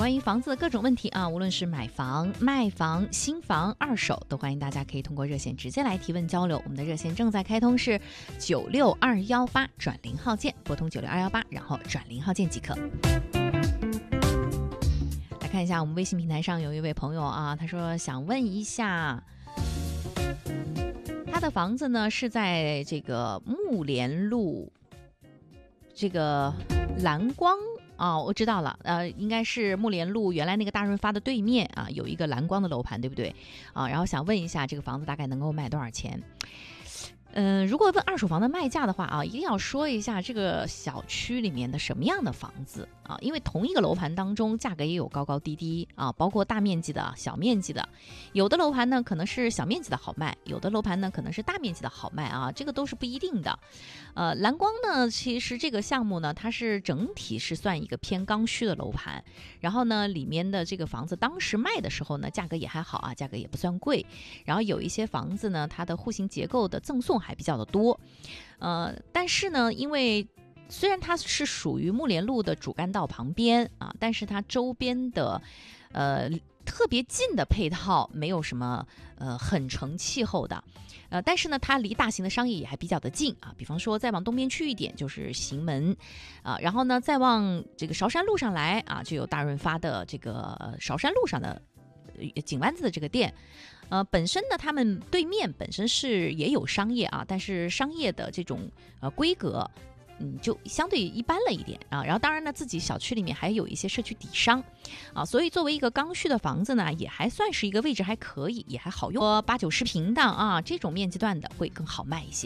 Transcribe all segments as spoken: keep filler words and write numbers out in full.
关于房子的各种问题啊，无论是买房、卖房、新房、二手，都欢迎大家可以通过热线直接来提问交流。我们的热线正在开通，是九六二幺八转零号键，拨通九六二幺八，然后转零号键即可。来看一下我们微信平台上有一位朋友啊，他说想问一下，他的房子呢是在这个木莲路这个蓝光哦，我知道了，呃，应该是木莲路原来那个大润发的对面啊，有一个蓝光的楼盘，对不对？啊，然后想问一下，这个房子大概能够卖多少钱？嗯、呃，如果问二手房的卖价的话啊，一定要说一下这个小区里面的什么样的房子啊，因为同一个楼盘当中价格也有高高低低啊，包括大面积的、小面积的，有的楼盘呢可能是小面积的好卖，有的楼盘呢可能是大面积的好卖啊，这个都是不一定的。呃，蓝光呢，其实这个项目呢，它是整体是算一个偏刚需的楼盘，然后呢，里面的这个房子当时卖的时候呢，价格也还好啊，价格也不算贵，然后有一些房子呢，它的户型结构的赠送还比较的多，呃，但是呢，因为虽然它是属于木莲路的主干道旁边啊，但是它周边的呃特别近的配套没有什么呃很成气候的，呃，但是呢，它离大型的商业也还比较的近啊，比方说再往东边去一点就是行门啊，然后呢再往这个韶山路上来啊，就有大润发的这个韶山路上的井湾子的这个店。呃，本身呢，他们对面本身是也有商业啊，但是商业的这种呃规格，嗯，就相对一般了一点啊。然后当然呢，自己小区里面还有一些社区底商，啊，所以作为一个刚需的房子呢，也还算是一个位置还可以，也还好用，八九十平的啊，这种面积段的会更好卖一些。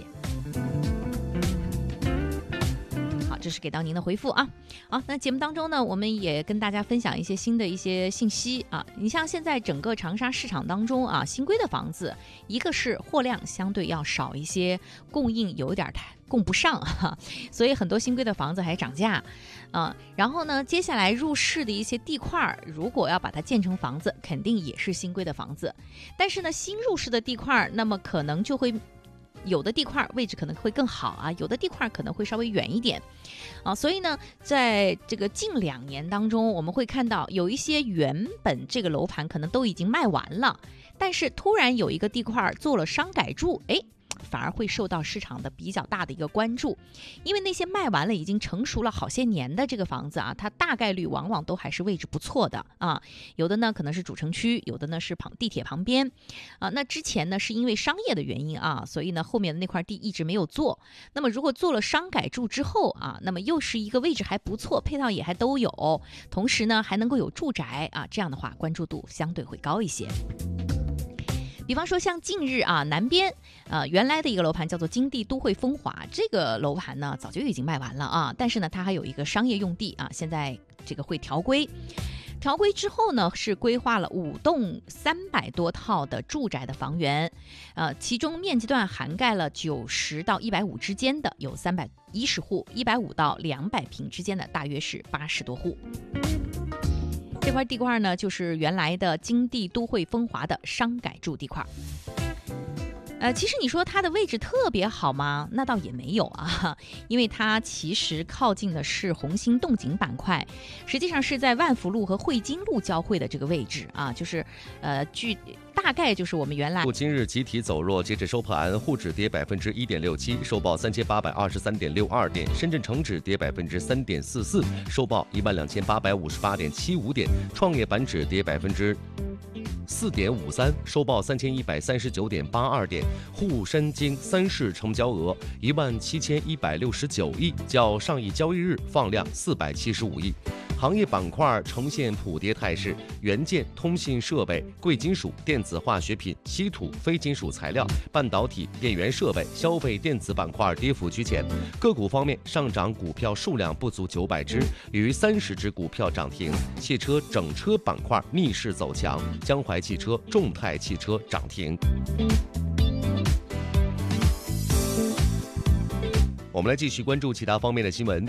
这是给到您的回复啊。好，那节目当中呢，我们也跟大家分享一些新的一些信息啊。你像现在整个长沙市场当中啊，新规的房子，一个是货量相对要少一些，供应有点太供不上哈，所以很多新规的房子还涨价啊。然后呢，接下来入市的一些地块，如果要把它建成房子，肯定也是新规的房子。但是呢，新入市的地块，那么可能就会有的地块位置可能会更好啊，有的地块可能会稍微远一点啊，所以呢，在这个近两年当中，我们会看到有一些原本这个楼盘可能都已经卖完了，但是突然有一个地块做了商改住，哎，反而会受到市场的比较大的一个关注，因为那些卖完了已经成熟了好些年的这个房子啊，它大概率往往都还是位置不错的啊，有的呢可能是主城区，有的呢是旁地铁旁边啊。那之前呢是因为商业的原因啊，所以呢后面的那块地一直没有做。那么如果做了商改住之后啊，那么又是一个位置还不错，配套也还都有，同时呢还能够有住宅啊，这样的话关注度相对会高一些。比方说像近日啊，南边呃原来的一个楼盘叫做金地都会风华，这个楼盘呢早就已经卖完了啊，但是呢它还有一个商业用地啊，现在这个会调规。调规之后呢，是规划了五栋三百多套的住宅的房源，呃，其中面积段涵盖了九十到一百五之间的有三百一十户，一百五到两百平之间的大约是八十多户。这块地块呢，就是原来的金地都会风华的商改住地块。呃，其实你说它的位置特别好吗？那倒也没有啊，因为它其实靠近的是红星动景板块，实际上是在万福路和汇金路交汇的这个位置啊，就是呃，距大概就是我们原来。 今日集体走弱，截至收盘，沪指跌百分之一点六七，收报三千八百二十三点六二点；深圳成指跌百分之三点四四，收报一万两千八百五十八点七五点；创业板指跌百分之四点五三，收报三千一百三十九点八二点。沪深金三市成交额一万七千一百六十九亿，较上一交易日放量四百七十五亿。行业板块呈现普跌态势，元件、通信设备、贵金属、电子化学品、稀土、非金属材料、半导体、电源设备、消费电子板块跌幅居前。个股方面，上涨股票数量不足九百只，逾三十只股票涨停。汽车整车板块逆势走强，江淮汽车、众泰汽车涨停。我们来继续关注其他方面的新闻。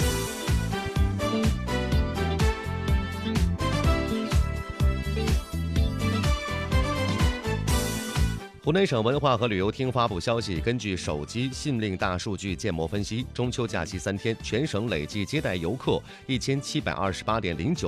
湖南省文化和旅游厅发布消息，根据手机信令大数据建模分析，中秋假期三天，全省累计接待游客一千七百二十八点零九